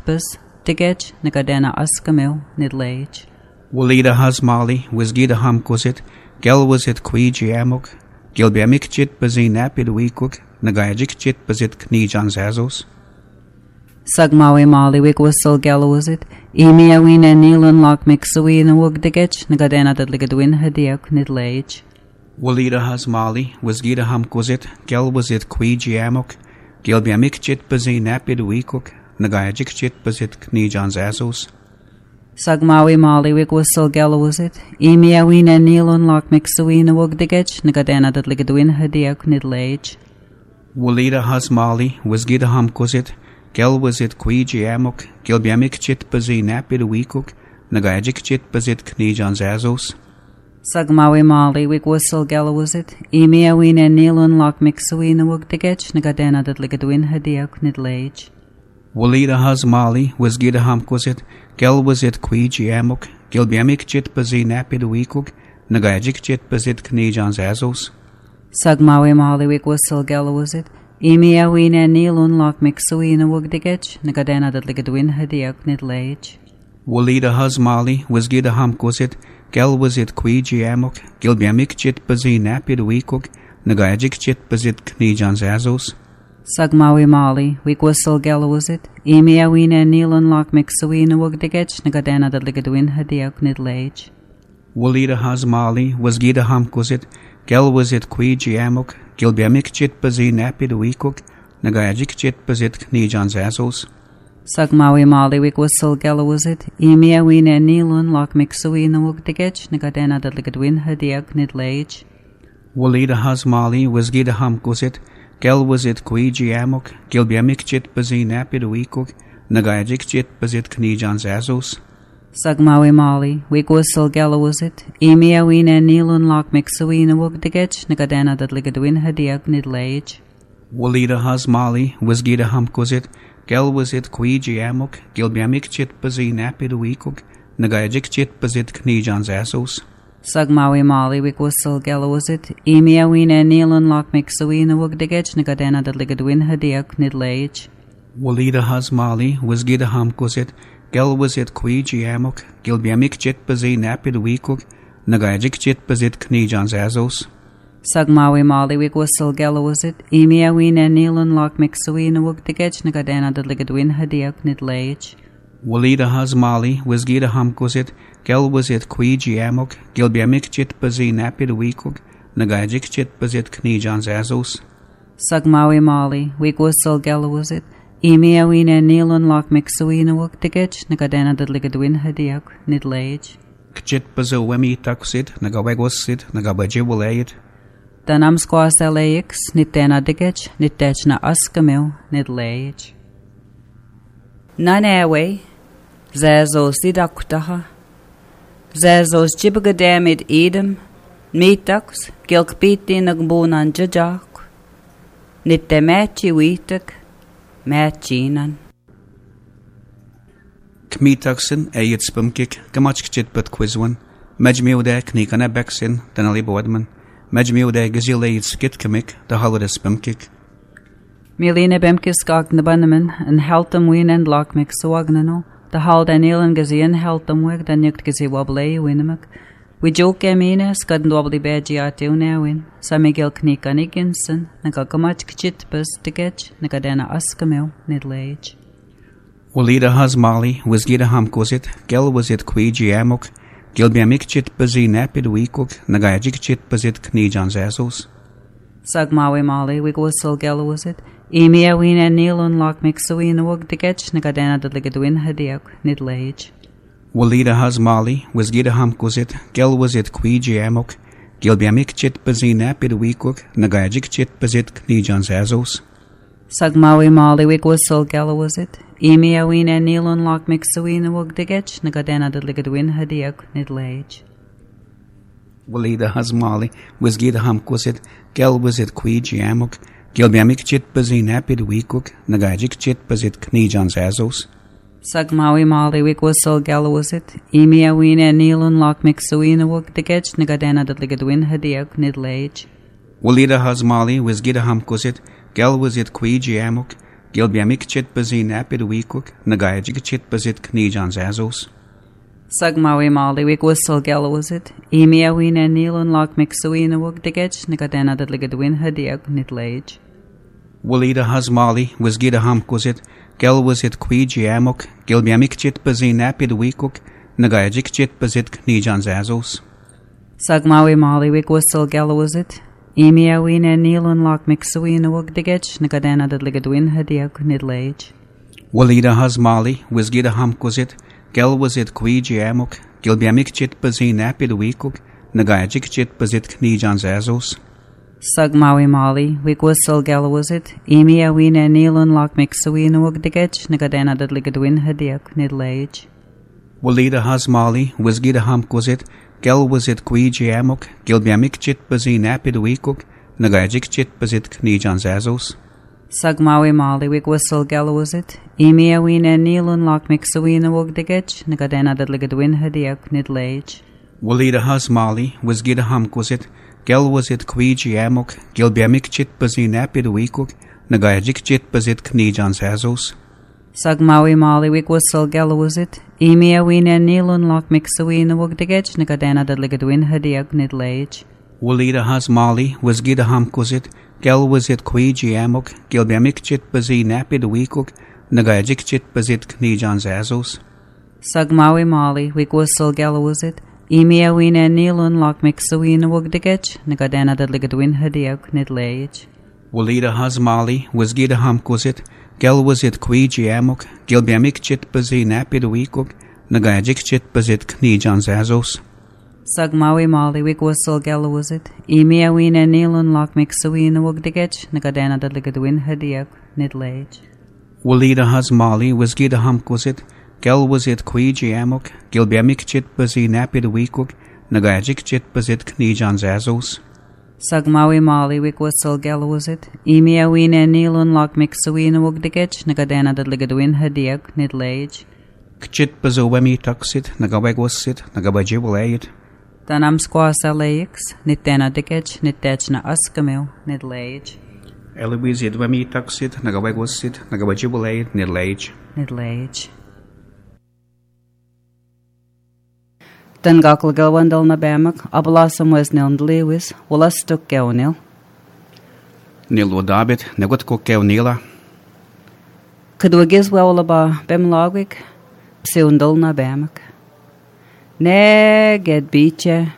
chitpas, digej na gadena askamil nid lage. Walida has Mali, was gida ham kusit, gel was it quiji amok, gil biamik chit bazi napid weekuk, nagajik chit bazit knijan zazos. Sagmawi Mali wig whistle gallowasit, Emi awin and Neelan lock mixawi in a wug digage, nagadena that ligadwin hadiak nid lage. Walida has Mali, was gida ham kusit, gel was it quiji amok, gil biamik chit bazi napid weekuk, nagajik chit bazit knijan zazos. Sagmawi Mali wig whistle gallowasit, Emi awin and Neelan lock mixawi in a wug digage, nagadena that ligadwin hadiak nid lage. Walida has Mali, was gida ham kusit, gel was it quiji amok, gil biamik chit bazi napid weekuk, nagajik chit bazit knijan zazos. Sagmawi Mali wig whistle gallowasit, Emi awin and Neelan lock mixawi in a wug digage, nagadena that ligadwin hadiak nid lage. Walida has Mali, was gida ham kusit, gel was it quiji amok, gil biamik chit bazi napid weekuk, nagajik chit bazit knijan zazos. Sagmawi Mali wig whistle gallowasit, Emi awin and Neelan lock mixawi in a wug digage, nagadena that ligadwin hadiak nid lage. Walida has Mali, was gida ham kusit, gel was it quiji amok, gil biamik chit bazi napid weekuk, nagajik chit bazit knijan zazos. Sagmawi Mali wig whistle gallowasit, Emi awin and Neelan lock mixawi in a wug digage, nagadena that ligadwin hadiak nid lage. Walida has Mali, was gida ham kusit, gel was it quiji amok, gil biamik chit bazi napid weekuk, nagajik chit bazit knijan zazos. Sagmawi Mali wig whistle gallowasit, Emi awin and Neelan lock mixawi in a wug digage, nagadena that ligadwin hadiak nid lage. Walida has Mali, was gida ham kusit, gel was it quiji amok, gil biamik chit bazi napid weekuk, nagajik chit bazit knijan zazos. Sagmawi Mali wig whistle gallowasit, Emi awin and Neelan lock mixawi in a wug digage, nagadena that ligadwin hadiak nid lage. Walida has Mali, was gida ham kusit, gel was it quiji amok, gil biamik chit bazi napid weekuk, nagajik chit bazit knijan zazos. Sagmawi Mali wig whistle gallowasit, Emi awin and Neelan lock mixawi in a wug digage, nagadena that ligadwin hadiak nid lage. Walida has Mali, was gida ham kusit, gel was it quiji amok, gil biamik chit bazi napid weekuk, nagajik chit bazit knijan zazos. Sagmawi Mali wig whistle gallowasit, Emi awin and Neelan lock mixawi in a wug digage, nagadena that ligadwin hadiak nid lage. Walida has Mali, was gida ham kusit, gel was it quiji amok, gil biamik chit bazi napid weekuk, nagajik chit bazit knijan zazos. Sagmawi Mali wig whistle gallowasit, Emi awin and Neelan lock mixawi in a wug digage, nagadena that ligadwin hadiak nid lage. Kchit bazo wemi takusit, nagawegosit, nagabajiwalayit. Danam squas LAX, nitena digage, nitechna askamil nid lage. Nanewe, zazos didakutaha, zazos jibagadamid edem, meetaks, gilkpiti nagbunan jajak, nitte machi witak, machinan. Kmeetaksin, ayit spumkik, gamachkchit but quizwan, majmiudek nikana beksin, danali boardman, majmiudek gazilayit skitkamik, the holiday spumkik. Milina bemkis gagnabannaman, and heltam win and lock mix wagnano, the hald and ill and gazian heltam wig, the nukt gazi wobbly winamak. We joke amina, scud and wobbly badgy ati unawin, samigil knika niginson, nagagamach kchitbus digage, nagadena askamil nid lage. Walida has Mali, was gida ham kusit, gel was it quiji amok, gil biamik chit bazi napid weekuk, nagajik chit bazit knijan zazos. Sagmawi Mali wig whistle gallowasit, Emi awin and Neelan lock mixawi in a wug digage, nagadena that ligadwin hadiak nid lage. Walida has Mali, was gida ham kusit, gel was it quiji amok, gil biamik chit bazi napid weekuk, nagajik chit bazit knijan zazos. Sagmawi Mali wig whistle gallowasit, Emi awin and Neelan lock mixawi in a wug digage, nagadena that ligadwin hadiak nid lage. Walida has Mali, was gida ham kusit, gel was it quiji amok, gil biamik chit bazi napid weekuk, nagajik chit bazit knijan zazos. Sagmawi Mali wig whistle gallowasit, Emi awin and Neelan lock mixawi in a wug digage, nagadena that ligadwin hadiak nid lage. Walida has Mali, was gida ham kusit, gel was it quiji amok, Gilbiamic chit bazin apid weekuk, Nagajik chit bazit Knijan Zazos. Sagmawi Mali, we whistle gallows it. Emia ween and Neil and Lock Mixuina wog the getch, Nigadena that ligadwin hadiak nit lage. Wulida has Mali, was gida hamkuzit, Gel was it quiji amok, Gilbiamic chit bazin apid weekuk, Nagajik chit bazit Knijan Zazos. Sagmawi Mali, we whistle gallows it. Emia ween and Neil and Lock Mixuina wog the getch, Nigadena that ligadwin hadiak nit lage. Wulida has Mali, was gida hamkuzit, Gel was it quiji amok, Gilbiamic chit bazin apid weekuk, Nagajik chit bazit Knijan Zazos. Sagmawi Mali, we whistle gallows it. Emia ween and Neil and Lock Mixuina wog the getch, Nigadena that ligadwin hadiak nit lage. Wulida has Mali, was gida hamkuzit, Gel was it quiji amok, Gilbiamic chit bazin apid weekuk, Nagajik chit bazit Knijan Zazos. Sagmawi Mali, we whistle gallows it. Emia ween and Neil and Lock Mixuina wog the getch, Nigadena that ligadwin hadiak nit lage. Wulida has Mali, was gida hamkuzit, Gel was it quiji amok, Gilbiamic chit bazin apid weekuk, Nagajik chit bazit Knijan Zazos. Sagmawi Mali, we whistle gallows it. Emia ween and Neil and Lock Mixuina wog the getch, Nigadena that ligadwin hadiak nit lage. Wulida has Mali, was gida hamkuzit, Gel was it quiji amok, Gilbiamic chit bazin apid weekuk, Nagajik chit bazit Knijan Zazos. Sagmawi Mali, we whistle gallows it. Emia ween and Neil and Lock Mixuina wog the getch, Nigadena that ligadwin hadiak nit lage. Wulida has Mali, was gida hamkuzit, Gel was it quiji amok, Gilbiamic chit bazin apid weekuk, Nagajik chit bazit Knijan Zazos. Sagmawi Mali, we whistle gallows it. Emia ween and Neil and Lock Mixuina wog the getch, Nigadena that ligadwin hadiak nit lage. Wulida has Mali, was gida hamkuzit, Gel was it quiji amok, Gilbiamic chit bazin apid weekuk, Nagajik chit bazit Knijan Zazos. Sagmawi Mali, we whistle gallows it. Emia ween and Neil and Lock Mixuina wog the getch, Nigadena that ligadwin hadiak nit lage. Kchit bazowemi taksit, Nagawegwasit, Nagabajibulayit. Tanam squasa leix, nit dena the getch, nit dechna askamil, nit lage. Eloise dwemi taksit, Nagawegwasit, Nagabajibulayit, nit lage. Nit lage. Dan gakl galwandal na bemak, abalasam was nil ndlewis, wala stuk gawnil. Nil wadabit, negot ko kewnila. Kadwagiz wawlaba bemlagwig, pseundal na bemak. Neged biche,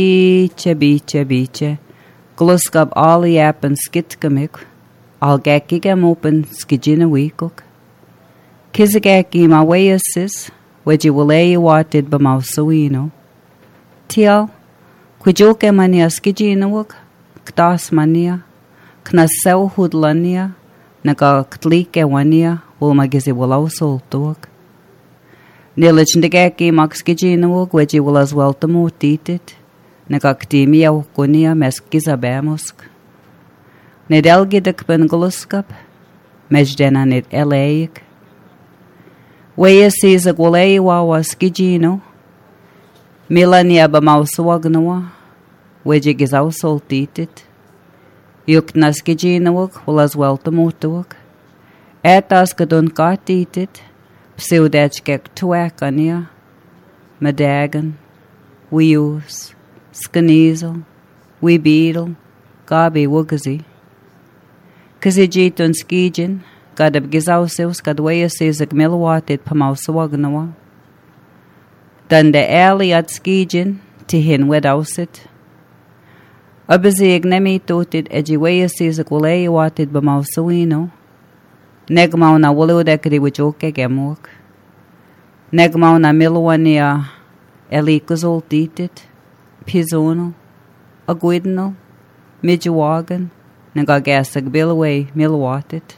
gluskab ali appen skitkamik, al gekigam open skijina weekuk. Kizagaki ma wayasis, Wedji walei watted bamausuino. Tial, quijoke mania skijinawuk, ktas mania, knasel hudlania, naga ktlike wania, wulmagizi walau soltuak. Nilichndigaki maxkijinawuk, wedji walas weltamu titit, naga ktimia ukunia meskizabemusk. Nedelgidik benguluskap, mejdena nid eleik. Weya siza gwalei wawa skijino, milania bamausuagnawa, weji gizau soltitit, yukna skijinawak, walas weltamutuak, etas kadun katitit, pseudechkek tuakania, medagan, wius, skanizel, wibeedel, gabi wugazi. Kazijitun skijin, Gadab gizau seus gadweya sezag milwatit pamausawagnawa. Dande ali at skijin, tihin wedausit. Abazig nemi totit ejiweya sezag walei watit bamausawino. Negmau na waludekri wijoke gemuk. Negmau na milwania elikazol titit, pizono, agwidno, midjawagan, nagagasag bilaway milwatit.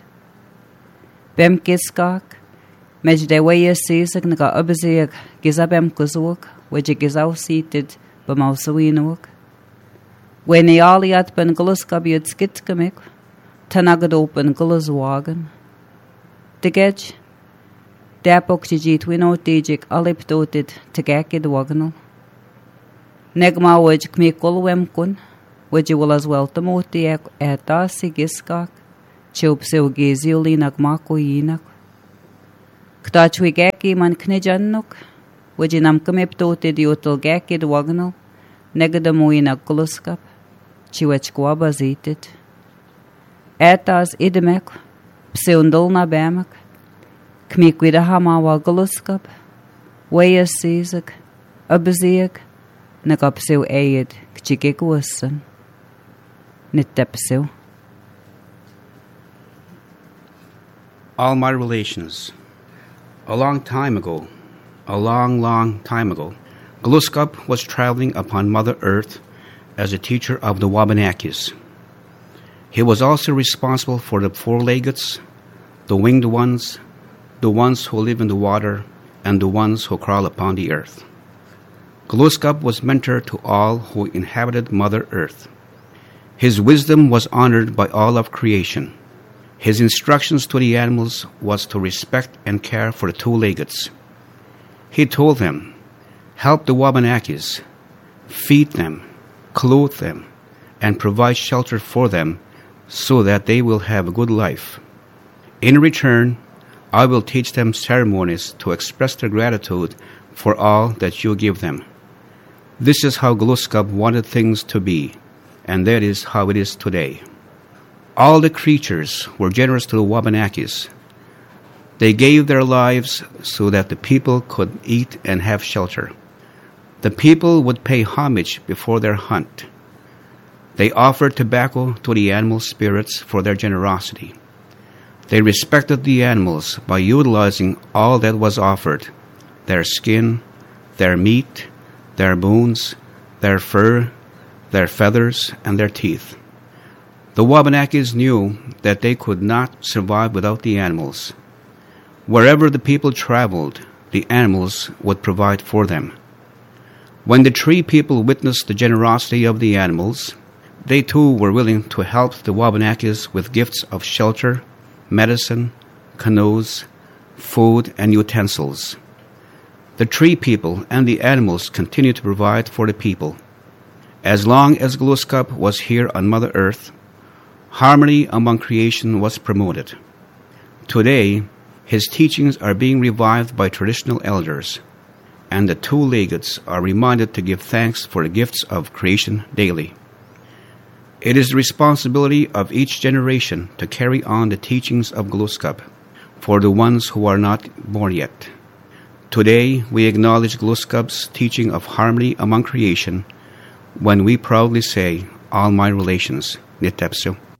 Bem kiskak, mejdeweya sisag naga abazig gizabem kuzuak, weji gizau seated bamausawinuk. Weni aliat ben guluskabiad skitkamik, tanagad open gulazwagan. Digej, dapok tijit winotijik aliptoted tagakid wagnal. Negma wej kmikul wemkun, weji will as well tamotiak etasi giskak, Chub seu geziulinak makuinak. Ktachwi geki man knejannuk, wajinam kamiptote diotel geki dwagnal, negadamuinak gluskap, chiwachkwaba zitit. Etas idemek, pseundulna bemak, kmikwidahama wa gluskap, wayasizak, abaziak, nagapsew ayed, kchigigwasan, nittepsew. All my relations. A long time ago, Gluskap was traveling upon Mother Earth as a teacher of the Wabanakis. He was also responsible for the four-leggeds, the winged ones, the ones who live in the water, and the ones who crawl upon the earth. Gluskap was mentor to all who inhabited Mother Earth. His wisdom was honored by all of creation. His instructions to the animals was to respect and care for the two-leggeds. He told them, help the Wabanakis, feed them, clothe them, and provide shelter for them so that they will have a good life. In return, I will teach them ceremonies to express their gratitude for all that you give them. This is how Gluskap wanted things to be, and that is how it is today. All the creatures were generous to the Wabanakis. They gave their lives so that the people could eat and have shelter. The people would pay homage before their hunt. They offered tobacco to the animal spirits for their generosity. They respected the animals by utilizing all that was offered: their skin, their meat, their bones, their fur, their feathers, and their teeth. The Wabanakis knew that they could not survive without the animals. Wherever the people traveled, the animals would provide for them. When the tree people witnessed the generosity of the animals, they too were willing to help the Wabanakis with gifts of shelter, medicine, canoes, food, and utensils. The tree people and the animals continued to provide for the people. As long as Gluskap was here on Mother Earth, harmony among creation was promoted. Today, his teachings are being revived by traditional elders, and the two-leggeds are reminded to give thanks for the gifts of creation daily. It is the responsibility of each generation to carry on the teachings of Gluskap for the ones who are not born yet. Today, we acknowledge Gluskap's teaching of harmony among creation when we proudly say, all my relations, Nitepsu.